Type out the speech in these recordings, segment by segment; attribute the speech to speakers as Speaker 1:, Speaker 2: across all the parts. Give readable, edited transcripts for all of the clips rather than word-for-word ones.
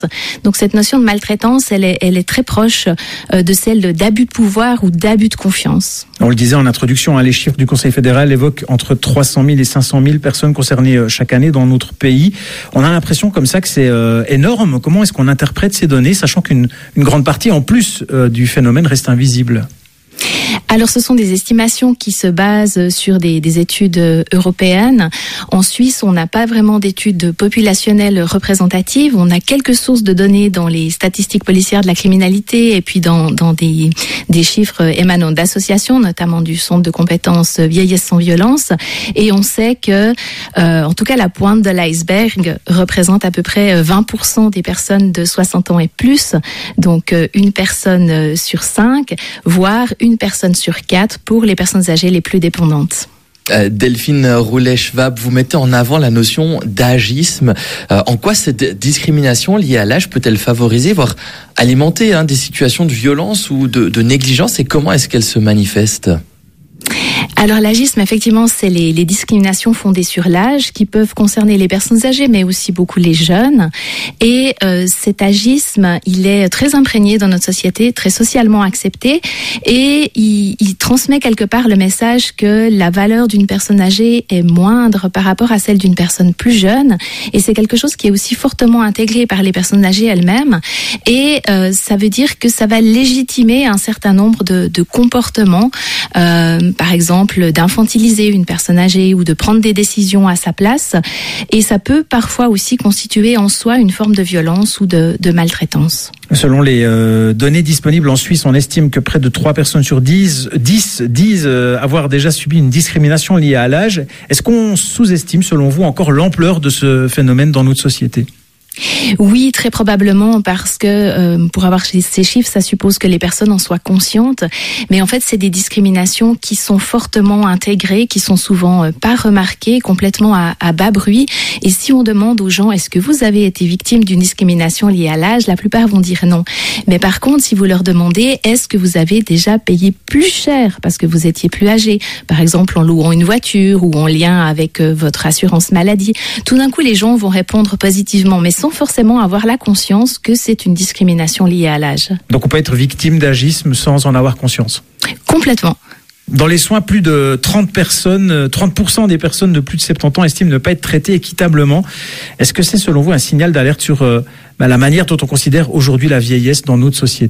Speaker 1: Donc cette notion de maltraitance, elle est très proche de celle d'abus de pouvoir ou d'abus de confiance.
Speaker 2: On le disait en introduction, les chiffres du Conseil fédéral évoquent entre 300 000 et 500 000 personnes concernées chaque année dans notre pays. On a l'impression comme ça que c'est énorme. Comment est-ce qu'on interprète ces données, sachant qu'une grande partie en plus du phénomène reste invisible ?
Speaker 1: Alors, ce sont des estimations qui se basent sur des études européennes. En Suisse, on n'a pas vraiment d'études populationnelles représentatives. On a quelques sources de données dans les statistiques policières de la criminalité et puis dans des chiffres émanant d'associations, notamment du Centre de compétences Vieillesse sans violence. Et on sait que, en tout cas, la pointe de l'iceberg représente à peu près 20% des personnes de 60 ans et plus. Donc, une personne sur 5, voire une personne sur 4 pour les personnes âgées les plus dépendantes.
Speaker 3: Delphine Roulet-Schwab, vous mettez en avant la notion d'agisme. En quoi cette discrimination liée à l'âge peut-elle favoriser, voire alimenter des situations de violence ou de négligence, et comment est-ce qu'elle se manifeste ?
Speaker 1: Alors l'agisme, effectivement, c'est les discriminations fondées sur l'âge qui peuvent concerner les personnes âgées, mais aussi beaucoup les jeunes. Et cet agisme, il est très imprégné dans notre société, très socialement accepté, et il transmet quelque part le message que la valeur d'une personne âgée est moindre par rapport à celle d'une personne plus jeune. Et c'est quelque chose qui est aussi fortement intégré par les personnes âgées elles-mêmes. Et ça veut dire que ça va légitimer un certain nombre de comportements, par exemple d'infantiliser une personne âgée ou de prendre des décisions à sa place. Et ça peut parfois aussi constituer en soi une forme de violence ou de maltraitance.
Speaker 2: Selon les données disponibles en Suisse, on estime que près de 3 personnes sur 10 disent avoir déjà subi une discrimination liée à l'âge. Est-ce qu'on sous-estime, selon vous, encore l'ampleur de ce phénomène dans notre société ?
Speaker 1: Oui, très probablement, parce que pour avoir ces chiffres, ça suppose que les personnes en soient conscientes. Mais en fait, c'est des discriminations qui sont fortement intégrées, qui sont souvent pas remarquées, complètement à bas bruit. Et si on demande aux gens, est-ce que vous avez été victime d'une discrimination liée à l'âge, la plupart vont dire non. Mais par contre, si vous leur demandez, est-ce que vous avez déjà payé plus cher parce que vous étiez plus âgé, par exemple en louant une voiture ou en lien avec votre assurance maladie, tout d'un coup, les gens vont répondre positivement, mais sans forcément avoir la conscience que c'est une discrimination liée à l'âge.
Speaker 2: Donc on peut être victime d'agisme sans en avoir conscience ?
Speaker 1: Complètement.
Speaker 2: Dans les soins, plus de 30% des personnes de plus de 70 ans estiment ne pas être traitées équitablement. Est-ce que c'est selon vous un signal d'alerte sur la manière dont on considère aujourd'hui la vieillesse dans notre société ?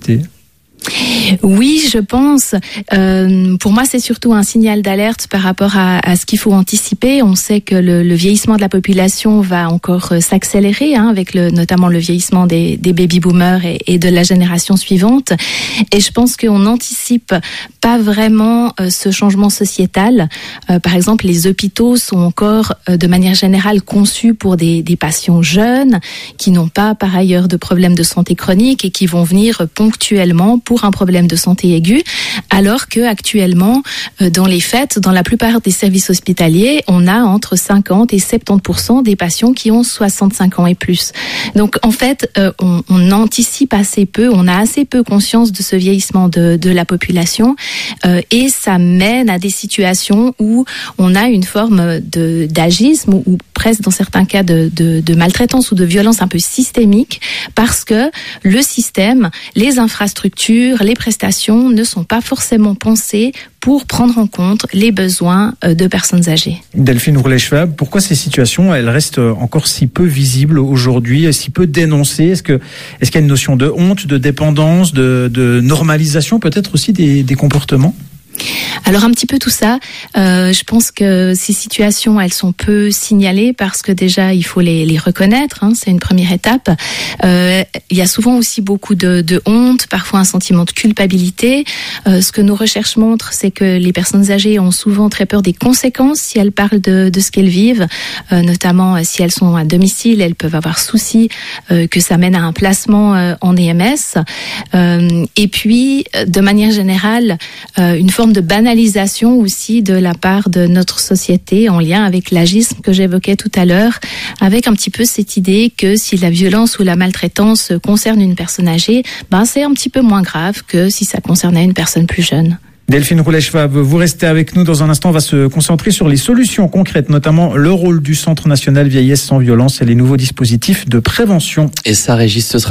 Speaker 1: Oui, je pense. Pour moi, c'est surtout un signal d'alerte par rapport à ce qu'il faut anticiper. On sait que le vieillissement de la population va encore s'accélérer, avec notamment le vieillissement des baby-boomers et de la génération suivante. Et je pense qu'on n'anticipe pas vraiment ce changement sociétal. Par exemple, les hôpitaux sont encore, de manière générale, conçus pour des patients jeunes qui n'ont pas, par ailleurs, de problèmes de santé chronique et qui vont venir ponctuellement pour un problème de santé aiguë, alors que actuellement, dans les faits, dans la plupart des services hospitaliers, on a entre 50 et 70% des patients qui ont 65 ans et plus. Donc, en fait, on anticipe assez peu, on a assez peu conscience de ce vieillissement de la population, et ça mène à des situations où on a une forme d'agisme ou presque dans certains cas de maltraitance ou de violence un peu systémique, parce que le système, les infrastructures, les prestations ne sont pas forcément pensées pour prendre en compte les besoins de personnes âgées.
Speaker 2: Delphine Roulet-Schwab, pourquoi ces situations, elles restent encore si peu visibles aujourd'hui, si peu dénoncées ? Est-ce qu'il y a une notion de honte, de dépendance, de normalisation peut-être aussi des comportements ?
Speaker 1: Alors un petit peu tout ça. Je pense que ces situations, elles sont peu signalées parce que déjà il faut les reconnaître. C'est une première étape. Il y a souvent aussi beaucoup de honte, parfois un sentiment de culpabilité. Ce que nos recherches montrent, c'est que les personnes âgées ont souvent très peur des conséquences si elles parlent de ce qu'elles vivent, notamment si elles sont à domicile, elles peuvent avoir souci que ça mène à un placement en EMS. Et puis, de manière générale, une forme de banalisation aussi de la part de notre société en lien avec l'agisme que j'évoquais tout à l'heure, avec un petit peu cette idée que si la violence ou la maltraitance concerne une personne âgée, c'est un petit peu moins grave que si ça concernait une personne plus jeune.
Speaker 2: Delphine Roulet-Schwab, vous restez avec nous. Dans un instant, on va se concentrer sur les solutions concrètes, notamment le rôle du Centre national vieillesse sans violence et les nouveaux dispositifs de prévention.
Speaker 3: Et ça, Régis, ce sera